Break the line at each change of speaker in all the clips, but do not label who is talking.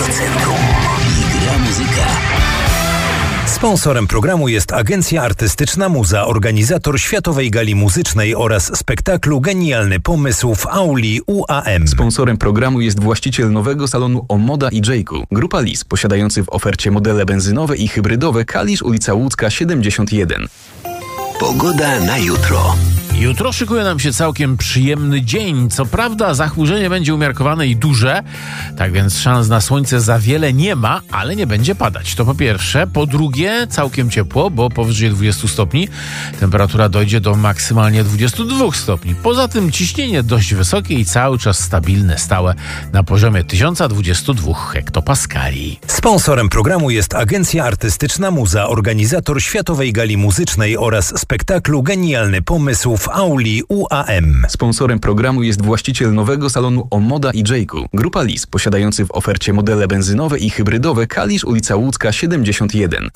Radiocentrum i gra muzyka.
Sponsorem programu jest Agencja Artystyczna Muza, organizator Światowej Gali Muzycznej oraz spektaklu Genialny Pomysł w auli UAM.
Sponsorem programu jest właściciel nowego salonu Omoda i Jayku. Grupa Lis, posiadający w ofercie modele benzynowe i hybrydowe Kalisz, ulica Łódzka 71.
Pogoda na jutro.
Jutro szykuje nam się całkiem przyjemny dzień. Co prawda zachmurzenie będzie umiarkowane i duże, tak więc szans na słońce za wiele nie ma, ale nie będzie padać. To po pierwsze. Po drugie, całkiem ciepło, bo powyżej 20 stopni. Temperatura dojdzie do maksymalnie 22 stopni. Poza tym ciśnienie dość wysokie i cały czas stabilne, stałe na poziomie 1022 hektopaskali.
Sponsorem programu jest Agencja Artystyczna Muza, organizator Światowej Gali Muzycznej oraz spektaklu Genialny Pomysł w auli UAM.
Sponsorem programu jest właściciel nowego salonu Omoda i Jayku. Grupa Lis, posiadający w ofercie modele benzynowe i hybrydowe Kalisz, ulica Łódzka 71.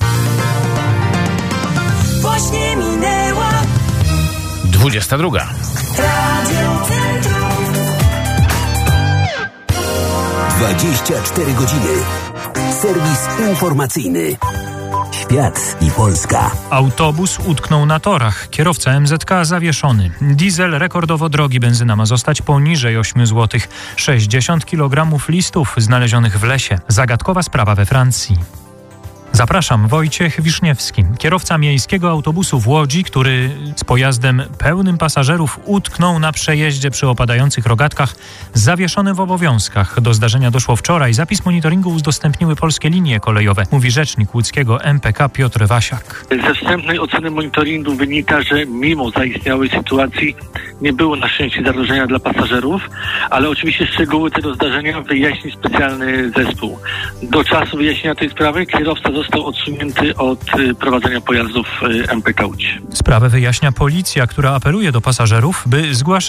Właśnie minęła
22.
Radio Centrum.
24 godziny. Serwis informacyjny. Świat i Polska.
Autobus utknął na torach. Kierowca MZK zawieszony. Diesel rekordowo drogi. Benzyna ma zostać poniżej 8 zł. 60 kg listów znalezionych w lesie. Zagadkowa sprawa we Francji. Zapraszam, Wojciech Wiszniewski, kierowca miejskiego autobusu w Łodzi, który z pojazdem pełnym pasażerów utknął na przejeździe przy opadających rogatkach, zawieszony w obowiązkach. Do zdarzenia doszło wczoraj. Zapis monitoringu udostępniły Polskie Linie Kolejowe, mówi rzecznik łódzkiego MPK Piotr Wasiak.
Ze wstępnej oceny monitoringu wynika, że mimo zaistniałej sytuacji nie było na szczęście zagrożenia dla pasażerów, ale oczywiście szczegóły tego zdarzenia wyjaśni specjalny zespół. Do czasu wyjaśnienia tej sprawy kierowca został odsunięty od prowadzenia pojazdów MPK Łódź.
Sprawę wyjaśnia policja, która apeluje do pasażerów, by zgłaszać